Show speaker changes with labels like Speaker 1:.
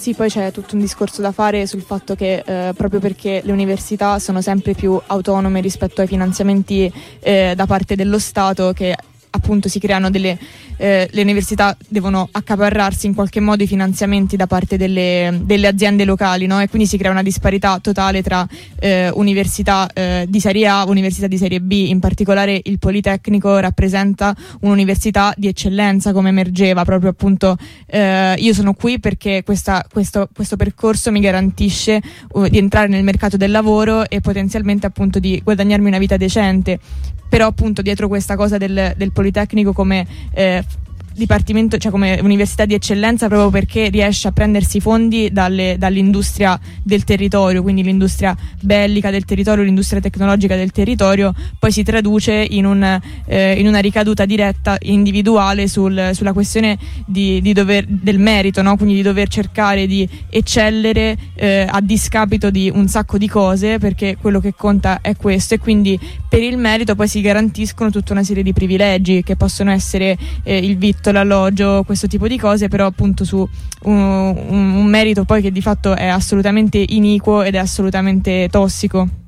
Speaker 1: Sì, poi c'è tutto un discorso da fare sul fatto che proprio perché le università sono sempre più autonome rispetto ai finanziamenti da parte dello Stato, che appunto si creano le università devono accaparrarsi in qualche modo i finanziamenti da parte delle aziende locali, no? E quindi si crea una disparità totale tra università di serie A, università di serie B. In particolare il Politecnico rappresenta un'università di eccellenza, come emergeva proprio appunto. Io sono qui perché questo percorso mi garantisce di entrare nel mercato del lavoro e potenzialmente appunto di guadagnarmi una vita decente. Però appunto dietro questa cosa del Politecnico come dipartimento, cioè come università di eccellenza, proprio perché riesce a prendersi fondi dall'industria del territorio, quindi l'industria bellica del territorio, l'industria tecnologica del territorio, poi si traduce in una ricaduta diretta individuale sulla questione del merito, no? Quindi di dover cercare di eccellere a discapito di un sacco di cose, perché quello che conta è questo, e quindi per il merito poi si garantiscono tutta una serie di privilegi che possono essere il vitto, l'alloggio, questo tipo di cose, però appunto su un merito poi che di fatto è assolutamente iniquo ed è assolutamente tossico.